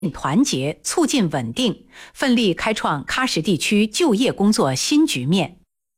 团结，促进稳定，奋力开创喀什地区就业工作新局面。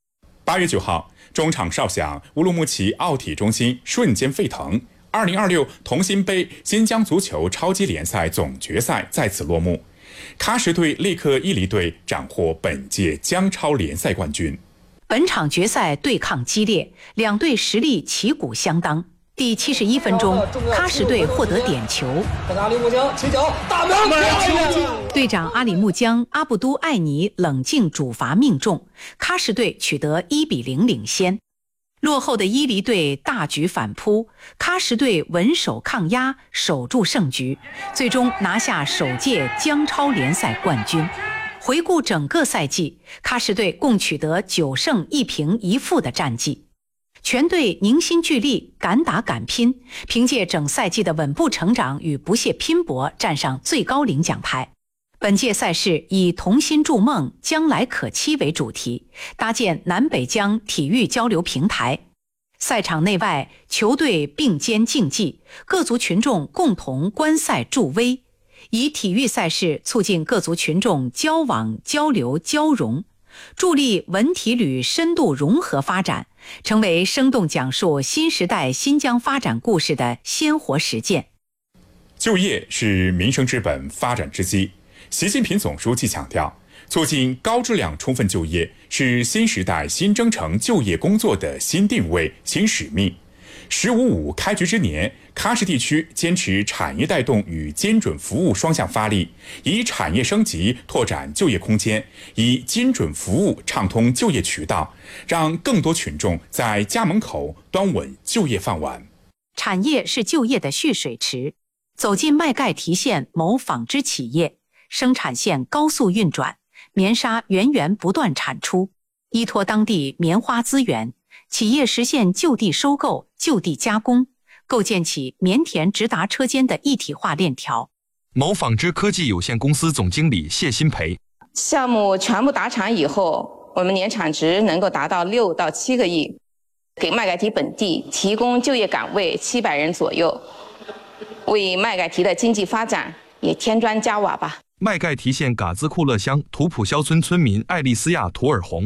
8月9号，中场哨响，乌鲁木齐奥体中心瞬间沸腾。2026同心杯新疆足球超级联赛总决赛在此落幕，喀什队力克伊犁队，斩获本届疆超联赛冠军。 本场决赛对抗激烈，两队实力旗鼓相当。第71分钟，喀什队获得点球， 阿里木江起脚，大门！ 队长阿里木江阿布都艾尼冷静主罚命中，喀什队取得1比0领先。落后的伊犁队大举反扑，喀什队稳守抗压，守住胜局，最终拿下首届疆超联赛冠军。回顾整个赛季，喀什队共取得9胜1平1负的战绩。全队凝心聚力，敢打敢拼，凭借整赛季的稳步成长与不懈拼搏，站上最高领奖台。本届赛事以同心筑梦，将来可期为主题，搭建南北疆体育交流平台。赛场内外，球队并肩竞技，各族群众共同观赛助威，以体育赛事促进各族群众交往、交流、交融，助力文体旅深度融合发展，成为生动讲述新时代新疆发展故事的鲜活实践。 就业是民生之本，发展之基。习近平总书记强调，促进高质量充分就业是新时代新征程就业工作的新定位、新使命。“15+5”开局之年，喀什地区坚持产业带动与精准服务双向发力，以产业升级拓展就业空间，以精准服务畅通就业渠道，让更多群众在家门口端稳就业饭碗。 产业是就业的蓄水池，走进麦盖提县某纺织企业，生产线高速运转，棉纱源源不断产出，依托当地棉花资源，企业实现就地收购、就地加工，构建起棉田直达车间的一体化链条。 某纺织科技有限公司总经理谢新培： 项目全部达产以后，我们年产值能够达到6到7个亿，给麦盖提本地提供就业岗位700人左右，为麦盖提的经济发展也添砖加瓦吧。 麦盖提县嘎兹库勒乡图普肖村村民艾丽丝亚·图尔洪：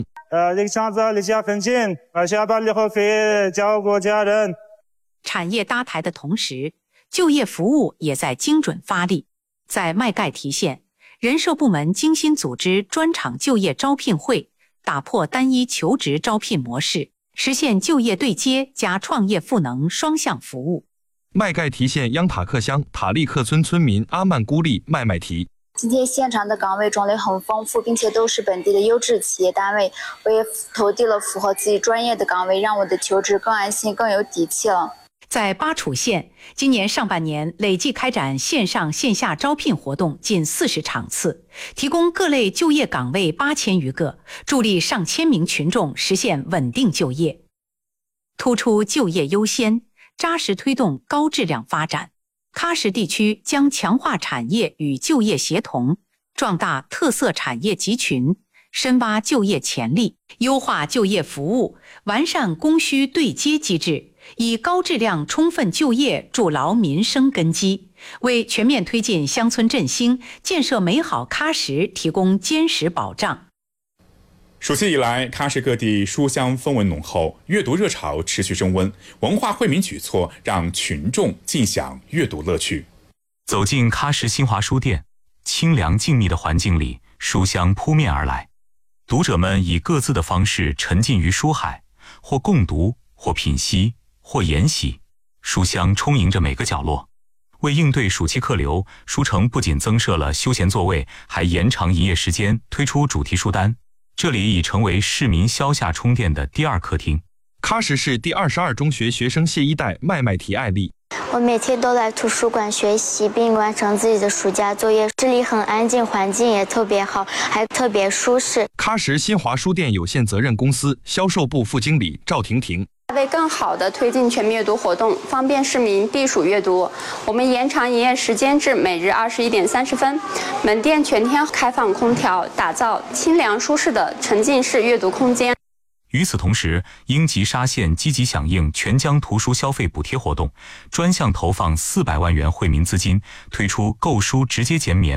产业搭台的同时，就业服务也在精准发力。在麦盖提县，人社部门精心组织专场就业招聘会，打破单一求职招聘模式，实现就业对接加创业赋能双向服务。 麦盖提县央塔克乡塔利克村村民阿曼孤利麦麦提： 今天现场的岗位种类很丰富，并且都是本地的优质企业单位，我也投递了符合自己专业的岗位，让我的求职更安心、更有底气了。 在巴楚县，今年上半年累计开展线上线下招聘活动近40场次，提供各类就业岗位8000余个，助力上千名群众实现稳定就业。突出就业优先，扎实推动高质量发展。喀什地区将强化产业与就业协同，壮大特色产业集群，深挖就业潜力，优化就业服务，完善供需对接机制，以高质量充分就业筑牢民生根基，为全面推进乡村振兴、建设美好喀什提供坚实保障。 暑期以来，喀什各地书香风文浓厚，阅读热潮持续升温，文化惠民举措让群众尽享阅读乐趣。 走进喀什新华书店，清凉静谧的环境里，书香扑面而来，读者们以各自的方式沉浸于书海，或共读，或品析，或研习，书香充盈着每个角落。为应对暑期客流，书城不仅增设了休闲座位，还延长营业时间，推出主题书单。这里已成为市民消夏充电的第二客厅。 喀什市第22中学学生谢一代麦麦提艾丽： 我每天都来图书馆学习，并完成自己的暑假作业。这里很安静，环境也特别好，还特别舒适。 喀什新华书店有限责任公司销售部副经理赵婷婷： 为更好地推进全民阅读活动，方便市民避暑阅读，我们延长营业时间至每日21点30分。门店全天开放空调，打造清凉舒适的沉浸式阅读空间。 与此同时，应急沙县积极响应全疆图书消费补贴活动，专项投放400万元惠民资金，推出购书直接减免